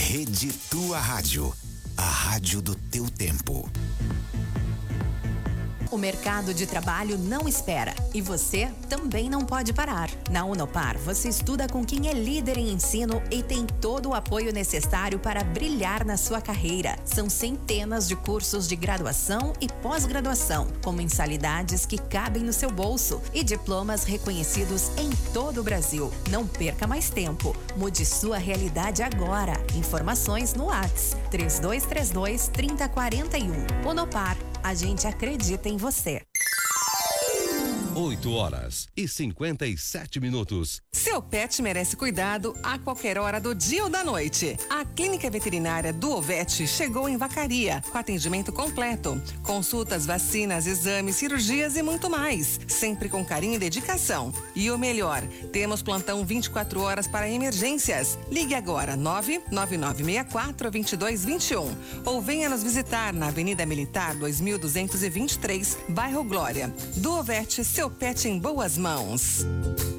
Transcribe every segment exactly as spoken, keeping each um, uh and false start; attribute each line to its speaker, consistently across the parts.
Speaker 1: Rede Tua Rádio, a rádio do teu tempo.
Speaker 2: O mercado de trabalho não espera e você também não pode parar. Na Unopar, você estuda com quem é líder em ensino e tem todo o apoio necessário para brilhar na sua carreira. São centenas de cursos de graduação e pós-graduação, com mensalidades que cabem no seu bolso e diplomas reconhecidos em todo o Brasil. Não perca mais tempo. Mude sua realidade agora. Informações no WhatsApp três dois três dois, três zero quatro um. Unopar, a gente acredita em você.
Speaker 3: oito horas e cinquenta e sete minutos.
Speaker 4: Seu pet merece cuidado a qualquer hora do dia ou da noite. A Clínica Veterinária do Ovete chegou em Vacaria, com atendimento completo. Consultas, vacinas, exames, cirurgias e muito mais. Sempre com carinho e dedicação. E o melhor, temos plantão vinte e quatro horas para emergências. Ligue agora nove nove nove seis quatro, dois dois dois um ou venha nos visitar na Avenida Militar dois mil duzentos e vinte e três, bairro Glória. Do Ovete, seu pet em boas mãos.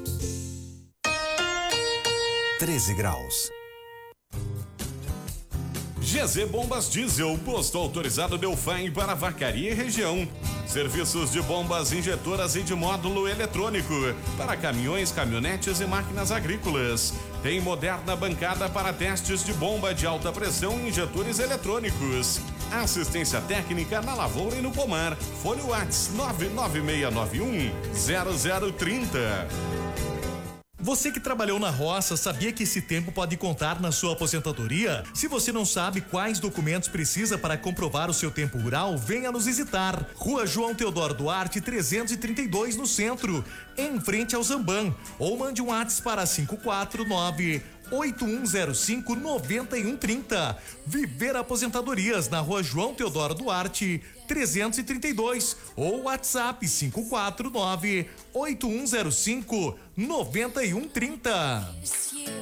Speaker 1: treze graus.
Speaker 5: G Z Bombas Diesel, posto autorizado Delfim para Vacaria e região. Serviços de bombas injetoras e de módulo eletrônico para caminhões, caminhonetes e máquinas agrícolas. Tem moderna bancada para testes de bomba de alta pressão e injetores eletrônicos. Assistência técnica na lavoura e no pomar. Fone WhatsApp nove nove seis nove um, zero zero três zero.
Speaker 6: Você que trabalhou na roça, sabia que esse tempo pode contar na sua aposentadoria? Se você não sabe quais documentos precisa para comprovar o seu tempo rural, venha nos visitar. Rua João Teodoro Duarte, trezentos e trinta e dois, no centro, em frente ao Zamban. Ou mande um WhatsApp para cinco quatro nove, oito um zero cinco, nove um três zero. Viver Aposentadorias, na Rua João Teodoro Duarte, trezentos e trinta e dois, ou WhatsApp cinco quatro nove, oito um zero cinco, nove um três zero.